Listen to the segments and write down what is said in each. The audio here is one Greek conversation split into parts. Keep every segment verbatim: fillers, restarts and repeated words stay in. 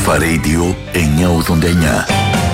Αλφα Radio εννιακόσια ογδόντα εννιά.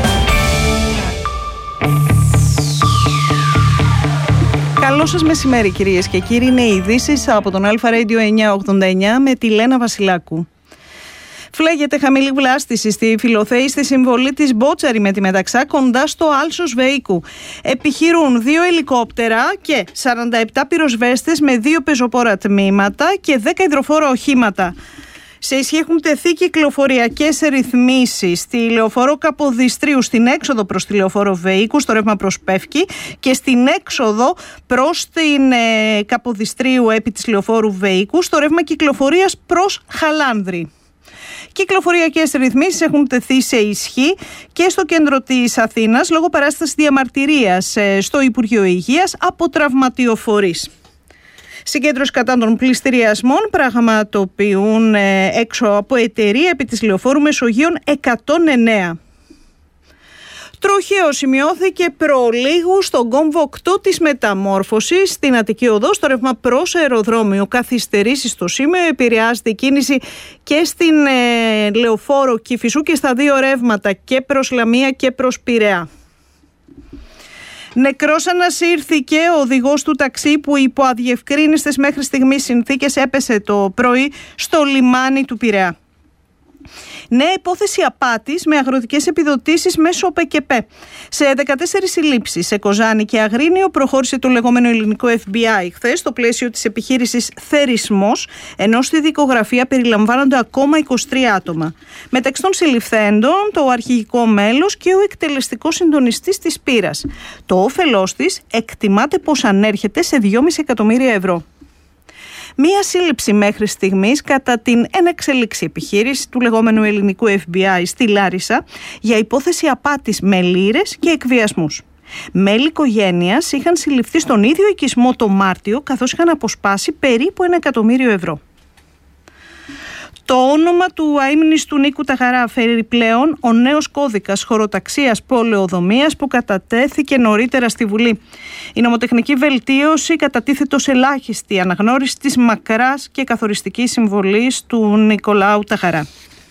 Καλό σας μεσημέρι κυρίες και κύριοι, είναι οι ειδήσεις από τον Αλφα Radio εννιακόσια ογδόντα εννιά με τη Λένα Βασιλάκου. Φλέγεται χαμηλή βλάστηση στη Φιλοθέη στη συμβολή της Μπότσαρη με τη Μεταξά κοντά στο Άλσος Βεϊκού. Επιχειρούν δύο ελικόπτερα και σαράντα επτά πυροσβέστες με δύο πεζοπόρα τμήματα και δέκα υδροφόρα οχήματα. Σε ισχύ έχουν τεθεί κυκλοφοριακές ρυθμίσεις στη λεωφόρο Καποδιστρίου στην έξοδο προς τη λεωφόρο Βεϊκού στο ρεύμα προς Πεύκη και στην έξοδο προς την ε, Καποδιστρίου επί της λεωφόρου Βεϊκού στο ρεύμα κυκλοφορίας προς Χαλάνδρη. Κυκλοφοριακές ρυθμίσεις έχουν τεθεί σε ισχύ και στο κέντρο της Αθήνας λόγω παράστασης διαμαρτυρίας στο Υπουργείο Υγείας από τραυματιοφορείς. Συγκέντρωση κατά των πληστηριασμών πραγματοποιούν έξω από εταιρεία επί της λεωφόρου Μεσογείων εκατόν εννέα. Τροχαίο σημειώθηκε προλίγου στον κόμβο οκτώ της Μεταμόρφωσης στην Αττική Οδό στο ρεύμα προς αεροδρόμιο. Καθυστερήσεις στο σημείο, επηρεάζεται η κίνηση και στην ε, λεωφόρο Κηφισού και στα δύο ρεύματα και προς Λαμία και προς Πειραιά. Νεκρός ανασύρθηκε ο οδηγός του ταξί που υπό αδιευκρίνιστες μέχρι στιγμής συνθήκες έπεσε το πρωί στο λιμάνι του Πειραιά. Νέα υπόθεση απάτης με αγροτικές επιδοτήσεις μέσω ΠΚΠ. Σε δεκατέσσερις συλλήψεις σε Κοζάνη και Αγρίνιο προχώρησε το λεγόμενο ελληνικό εφ μπι άι χθες στο πλαίσιο της επιχείρησης Θερισμός, ενώ στη δικογραφία περιλαμβάνονται ακόμα είκοσι τρία άτομα. Μεταξύ των συλληφθέντων το αρχηγικό μέλος και ο εκτελεστικός συντονιστής της Πύρας. Το όφελός της εκτιμάται πως ανέρχεται σε δυόμισι εκατομμύρια ευρώ. Μία σύλληψη μέχρι στιγμής κατά την ενεξελίξη επιχείρηση του λεγόμενου ελληνικού εφ μπι άι στη Λάρισα για υπόθεση απάτης με λίρες και εκβιασμούς. Μέλη οικογένειας είχαν συλληφθεί στον ίδιο οικισμό το Μάρτιο καθώς είχαν αποσπάσει περίπου ένα εκατομμύριο ευρώ. Το όνομα του αείμνηστου Νίκου Ταχαρά φέρει πλέον ο νέος κώδικας χωροταξίας πολεοδομίας που κατατέθηκε νωρίτερα στη Βουλή. Η νομοτεχνική βελτίωση κατατίθεται ως ελάχιστη αναγνώριση της μακράς και καθοριστικής συμβολής του Νικολάου Ταχαρά.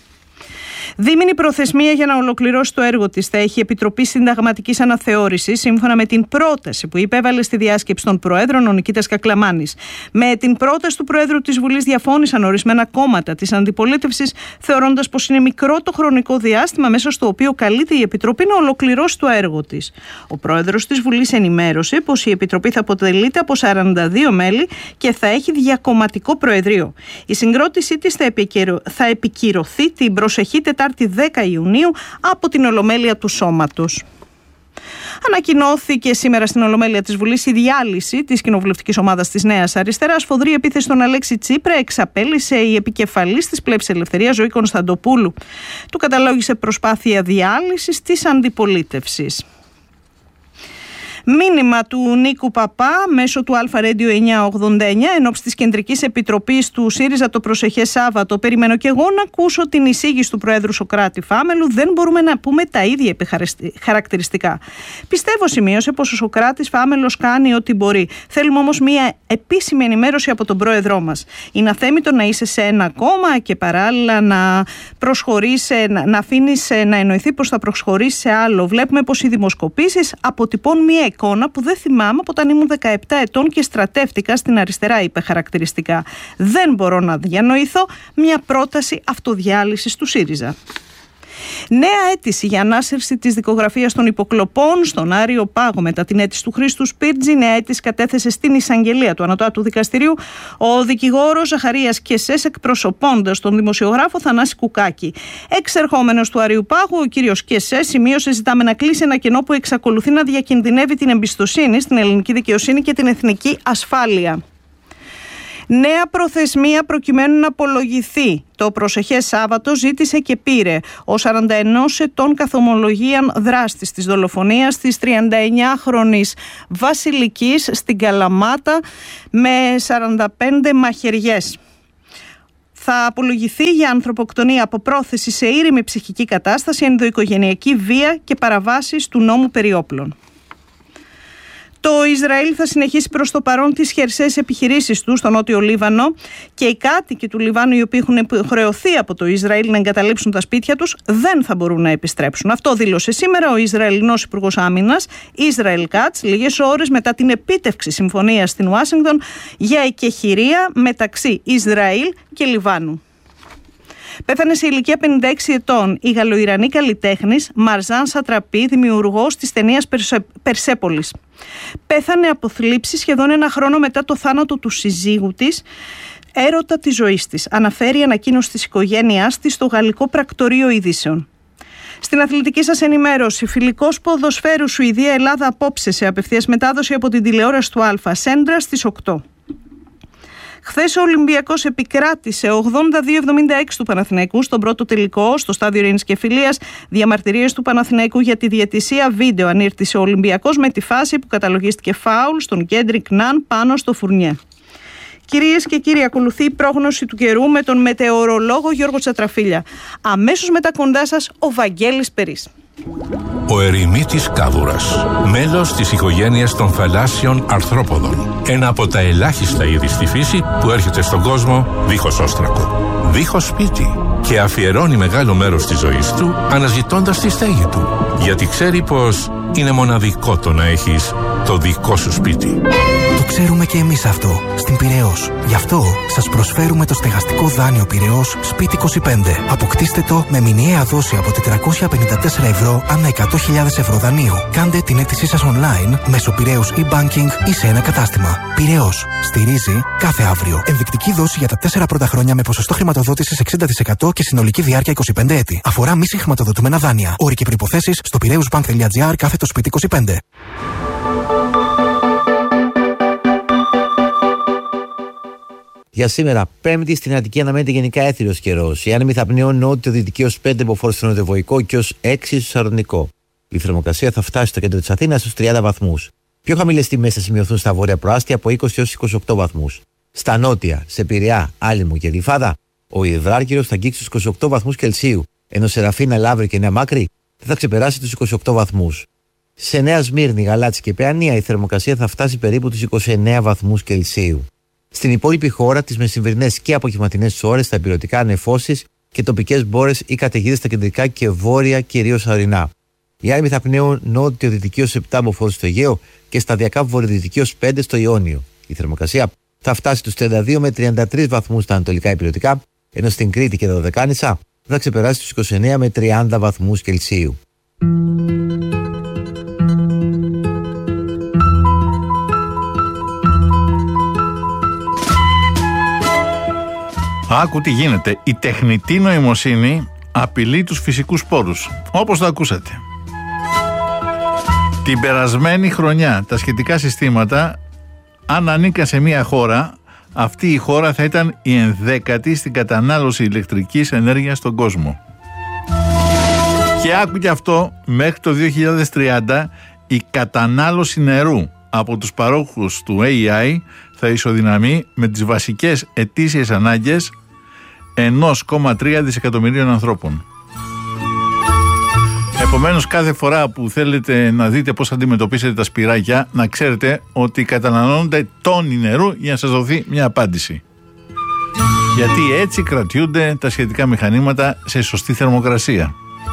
Δίμηνη προθεσμία για να ολοκληρώσει το έργο της θα έχει η Επιτροπή Συνταγματικής Αναθεώρησης, σύμφωνα με την πρόταση που υπέβαλε στη διάσκεψη των Προέδρων ο Νικήτας Κακλαμάνης. Με την πρόταση του Προέδρου της Βουλής διαφώνησαν ορισμένα κόμματα της αντιπολίτευσης, θεωρώντας πως είναι μικρό το χρονικό διάστημα μέσα στο οποίο καλείται η Επιτροπή να ολοκληρώσει το έργο της. Ο Πρόεδρος της Βουλής ενημέρωσε πως η Επιτροπή θα αποτελείται από σαράντα δύο μέλη και θα έχει διακομματικό Προεδρείο. Η συγκρότησή της θα, επικυρω... θα επικυρωθεί την προσεχή Τετάρτη δέκα Ιουνίου από την Ολομέλεια του Σώματος. Ανακοινώθηκε σήμερα στην Ολομέλεια της Βουλής η διάλυση της κοινοβουλευτικής ομάδας της Νέας Αριστεράς. Σφοδρή επίθεση στον Αλέξη Τσίπρα εξαπέλυσε η επικεφαλής της Πλεύσης Ελευθερίας Ζωή Κωνσταντοπούλου. Του καταλόγησε προσπάθεια διάλυσης της αντιπολίτευσης. Μήνυμα του Νίκου Παπά μέσω του Αλφα Radio εννιακόσια ογδόντα εννιά ενόψει της Κεντρικής Επιτροπής του ΣΥΡΙΖΑ το προσεχές Σάββατο. Περιμένω και εγώ να ακούσω την εισήγηση του Προέδρου Σωκράτη Φάμελου. Δεν μπορούμε να πούμε τα ίδια χαρακτηριστικά. Πιστεύω, σημείωσε, πως ο Σωκράτης Φάμελος κάνει ό,τι μπορεί. Θέλουμε όμως μια επίσημη ενημέρωση από τον Πρόεδρό μας. Είναι αθέμητο να είσαι σε ένα κόμμα και παράλληλα να προσχωρείς, να, να αφήνεις να εννοηθεί πως θα προσχωρήσει σε άλλο. Βλέπουμε πως οι δημοσκοπήσεις αποτυπώνουν μια εικόνα που δεν θυμάμαι από όταν ήμουν δεκαεπτά ετών και στρατεύτηκα στην αριστερά, είπε χαρακτηριστικά. Δεν μπορώ να διανοηθώ μια πρόταση αυτοδιάλυσης του ΣΥΡΙΖΑ. Νέα αίτηση για ανάσυρση της δικογραφίας των υποκλοπών στον Άριο Πάγο μετά την αίτηση του Χρήστου Σπίρτζη. Νέα αίτηση κατέθεσε στην εισαγγελία του Ανωτάτου Δικαστηρίου ο δικηγόρος Ζαχαρίας Κεσές, εκπροσωπώντας τον δημοσιογράφο Θανάση Κουκάκη. Εξερχόμενος του Αρίου Πάγου, ο κύριος Κεσές σημείωσε: ζητάμε να κλείσει ένα κενό που εξακολουθεί να διακινδυνεύει την εμπιστοσύνη στην ελληνική δικαιοσύνη και την εθνική ασφάλεια. Νέα προθεσμία προκειμένου να απολογηθεί το προσεχές Σάββατο ζήτησε και πήρε ο σαράντα ενός ετών καθομολογίαν δράστης της δολοφονίας της τριανταεννιάχρονης Βασιλικής στην Καλαμάτα με σαράντα πέντε μαχαιριές. Θα απολογηθεί για ανθρωποκτονία από πρόθεση σε ήρεμη ψυχική κατάσταση, ενδοοικογενειακή βία και παραβάσεις του νόμου περί όπλων. Το Ισραήλ θα συνεχίσει προς το παρόν τις χερσαίες επιχειρήσεις του στο νότιο Λίβανο και οι κάτοικοι του Λιβάνου, οι οποίοι έχουν υποχρεωθεί από το Ισραήλ να εγκαταλείψουν τα σπίτια τους, δεν θα μπορούν να επιστρέψουν. Αυτό δήλωσε σήμερα ο Ισραηλινός Υπουργός Άμυνας, Ισραήλ Κάτς, λίγες ώρες μετά την επίτευξη συμφωνίας στην Ουάσιγκτον για εκεχηρία μεταξύ Ισραήλ και Λιβάνου. Πέθανε σε ηλικία πενήντα έξι ετών η Γαλλοϊρανή καλλιτέχνης Μαρζάν Σατραπή, δημιουργός της ταινίας Περσέπολης. Πέθανε από θλίψη σχεδόν ένα χρόνο μετά το θάνατο του συζύγου της, έρωτα της ζωής της, αναφέρει η ανακοίνωση της οικογένειάς της στο γαλλικό πρακτορείο ειδήσεων. Στην αθλητική σας ενημέρωση, φιλικός ποδοσφαίρου Σουηδία-Ελλάδα απόψε σε απευθείας μετάδοση από την τηλεόραση του Αλφα Σέντρα στις οκτώ. Χθες ο Ολυμπιακός επικράτησε ογδόντα δύο εβδομήντα έξι του Παναθηναϊκού στον πρώτο τελικό στο στάδιο Ειρήνης και Φιλίας. Διαμαρτυρίες του Παναθηναϊκού για τη διαιτησία βίντεο ανήρτησε ο Ολυμπιακός με τη φάση που καταλογίστηκε φάουλ στον Κέντρικ Ναν πάνω στο Φουρνιέ. Κυρίες και κύριοι, ακολουθεί η πρόγνωση του καιρού με τον μετεωρολόγο Γιώργο Τσατραφίλια. Αμέσως μετά κοντά σας ο Βαγγέλης Περής. Ο ερημίτης κάβουρας, μέλος της οικογένειας των θαλάσσιων αρθρόποδων. Ένα από τα ελάχιστα είδη στη φύση που έρχεται στον κόσμο δίχως όστρακο, δίχως σπίτι και αφιερώνει μεγάλο μέρος της ζωής του αναζητώντας τη στέγη του. Γιατί ξέρει πως είναι μοναδικό το να έχεις το δικό σου σπίτι. Το ξέρουμε και εμείς αυτό, στην Πειραιώς. Γι' αυτό σας προσφέρουμε το στεγαστικό δάνειο Πειραιώς Σπίτι είκοσι πέντε. Αποκτήστε το με μηνιαία δόση από τετρακόσια πενήντα τέσσερα ευρώ ανά εκατό χιλιάδες ευρώ δανείου. Κάντε την αίτησή σας online μέσω Πειραιώς e-banking ή σε ένα κατάστημα. Πειραιώς. Στηρίζει κάθε αύριο. Ενδεικτική δόση για τα τέσσερα πρώτα χρόνια με ποσοστό χρηματοδότησης εξήντα τοις εκατό και συνολική διάρκεια είκοσι πέντε έτη. Αφορά μη συγχρηματοδοτούμενα δάνεια. Όροι και προϋποθέσεις στο πειραιούσbank.gr κάθετο σπίτι είκοσι πέντε. Για σήμερα, Πέμπτη, στην Αττική αναμένεται γενικά έθριος καιρός. Οι άνεμοι θα πνέουν νότιο-δυτική ως πέντε μποφόρ στο νοτιοβοϊκό και ως έξι στο σαρονικό. Η θερμοκρασία θα φτάσει στο κέντρο της Αθήνας στους τριάντα βαθμούς. Πιο χαμηλές τιμές θα σημειωθούν στα βόρεια προάστια από είκοσι έως είκοσι οκτώ βαθμούς. Στα νότια, σε Πειραιά, Άλυμο και Γλυφάδα, ο υδράργυρος θα αγγίξει τους είκοσι οκτώ βαθμούς Κελσίου, ενώ σε Ραφίνα, Λαύριο και Νέα Μάκρη δεν θα ξεπεράσει τους είκοσι οκτώ βαθμούς. Σε Νέα Σμύρνη, Γαλάτσι και Παιανία η θερμοκρασία θα φτάσει περίπου τους είκοσι εννέα βαθμούς Κελσίου. Στην υπόλοιπη χώρα, τις μεσημβρινές και απογευματινές ώρες, θα υπηρετικά νεφώσεις και τοπικές μπόρες ή καταιγίδες στα κεντρικά και βόρεια, κυρίως ορεινά. Οι άνεμοι θα πνέουν νότιο-δυτική ως επτά μποφόρ στο Αιγαίο και σταδιακά βορειοδυτική ως πέντε στο Ιόνιο. Η θερμοκρασία θα φτάσει τους τριάντα δύο με τριάντα τρεις βαθμούς στα ανατολικά υπηρετικά, ενώ στην Κρήτη και τα Δωδεκάνησα θα ξεπεράσει τους είκοσι εννέα με τριάντα βαθμούς Κελσίου. Άκου τι γίνεται. Η τεχνητή νοημοσύνη απειλεί τους φυσικούς πόρους. Όπως το ακούσατε. Την περασμένη χρονιά τα σχετικά συστήματα, αν ανήκαν σε μια χώρα, αυτή η χώρα θα ήταν η ενδέκατη στην κατανάλωση ηλεκτρικής ενέργειας στον κόσμο. Και άκου και αυτό, μέχρι το δύο χιλιάδες τριάντα η κατανάλωση νερού από τους παρόχους του έι άι θα ισοδυναμεί με τις βασικές ετήσιες ανάγκες ένα κόμμα τρία δισεκατομμυρίων ανθρώπων. Επομένως, κάθε φορά που θέλετε να δείτε πώς αντιμετωπίσετε τα σπυράκια, να ξέρετε ότι καταναλώνονται τόνοι νερού για να σας δοθεί μια απάντηση. Γιατί έτσι κρατιούνται τα σχετικά μηχανήματα σε σωστή θερμοκρασία.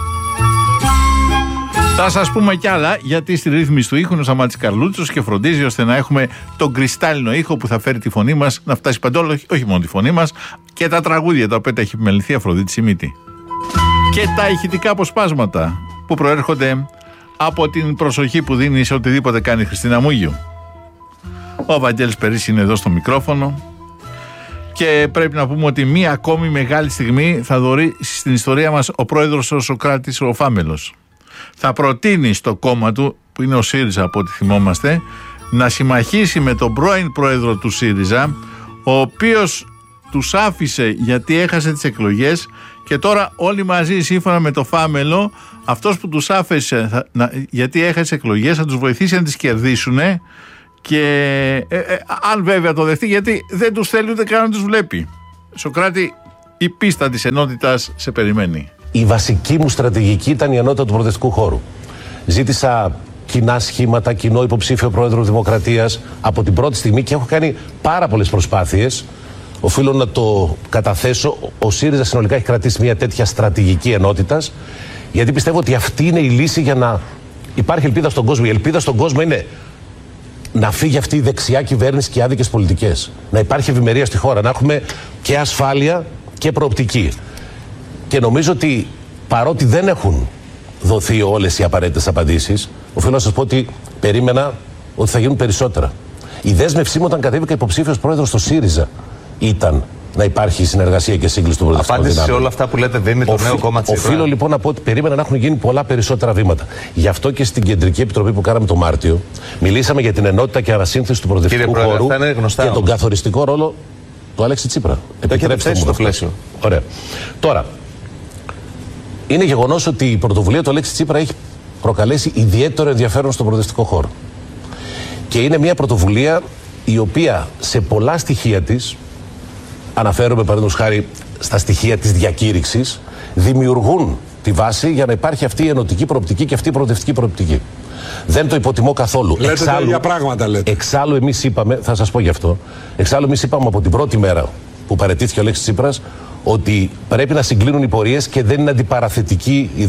Θα σας πούμε κι άλλα, γιατί στη ρύθμιση του ήχου είναι ο Σταμάτης Καρλούτσος και φροντίζει ώστε να έχουμε τον κρυστάλλινο ήχο που θα φέρει τη φωνή μας να φτάσει παντού, όχι, όχι μόνο τη φωνή μας, και τα τραγούδια τα οποία τα έχει επιμεληθεί Αφροδίτη Σιμίτη. Και τα ηχητικά αποσπάσματα που προέρχονται από την προσοχή που δίνει σε οτιδήποτε κάνει η Χριστίνα Μούγιου. Ο Βαγγέλης Περής είναι εδώ στο μικρόφωνο και πρέπει να πούμε ότι μία ακόμη μεγάλη στιγμή θα δωρεί στην ιστορία μας ο πρόεδρος ο Σωκράτης ο Φάμελος. Θα προτείνει στο κόμμα του, που είναι ο ΣΥΡΙΖΑ από ό,τι θυμόμαστε, να συμμαχίσει με τον πρώην πρόεδρο του ΣΥΡΙΖΑ, ο οποίος τους άφησε γιατί έχασε τις εκλογές και τώρα όλοι μαζί σύμφωνα με το Φάμελο, αυτός που τους άφησε θα, να, γιατί έχασε εκλογές θα τους βοηθήσει να τις κερδίσουν και ε, ε, αν βέβαια το δεχτεί, γιατί δεν τους θέλει ούτε καν να τους βλέπει. Σωκράτη, η πίστα της ενότητας σε περιμένει. Η βασική μου στρατηγική ήταν η ενότητα του προοδευτικού χώρου. Ζήτησα κοινά σχήματα, κοινό υποψήφιο πρόεδρο Δημοκρατίας από την πρώτη στιγμή και έχω κάνει πάρα πολλές προσπάθειες. Οφείλω να το καταθέσω. Ο ΣΥΡΙΖΑ συνολικά έχει κρατήσει μια τέτοια στρατηγική ενότητας, γιατί πιστεύω ότι αυτή είναι η λύση για να υπάρχει ελπίδα στον κόσμο. Η ελπίδα στον κόσμο είναι να φύγει αυτή η δεξιά κυβέρνηση και οι άδικες πολιτικές. Να υπάρχει ευημερία στη χώρα, να έχουμε και ασφάλεια και προοπτική. Και νομίζω ότι παρότι δεν έχουν δοθεί όλες οι απαραίτητες απαντήσεις, οφείλω να σας πω ότι περίμενα ότι θα γίνουν περισσότερα. Η δέσμευσή μου όταν κατέβηκα υποψήφιος πρόεδρος στο ΣΥΡΙΖΑ ήταν να υπάρχει συνεργασία και σύγκληση των προοδευτικών δυνάμεων. Απάντηση σε όλα αυτά που λέτε δεν είναι το Οφείλ, νέο κόμμα Τσίπρα. Οφείλω λοιπόν να πω ότι περίμενα να έχουν γίνει πολλά περισσότερα βήματα. Γι' αυτό και στην Κεντρική Επιτροπή που κάναμε το Μάρτιο, μιλήσαμε για την ενότητα και ανασύνθεση του προοδευτικού χώρου και τον καθοριστικό ρόλο του Αλέξη Τσίπρα. Επιτρέψτε μου το πλαίσιο. Ωραία. Τώρα, είναι γεγονός ότι η πρωτοβουλία του Αλέξη Τσίπρα έχει προκαλέσει ιδιαίτερο ενδιαφέρον στον προοδευτικό χώρο. Και είναι μια πρωτοβουλία η οποία σε πολλά στοιχεία της, αναφέρομαι παραδείγματος χάρη στα στοιχεία της διακήρυξης, δημιουργούν τη βάση για να υπάρχει αυτή η ενωτική προοπτική και αυτή η προοδευτική προοπτική. Δεν το υποτιμώ καθόλου. Λέτε εξάλλου, τα ίδια πράγματα λέτε. Εξάλλου εμείς είπαμε, θα σας πω γι' αυτό, εξάλλου εμείς είπαμε από την πρώτη μέρα που παραιτήθηκε ο Αλέξης Τσίπρας ότι πρέπει να συγκλίνουν οι πορείες και δεν είναι αντιπαραθετική η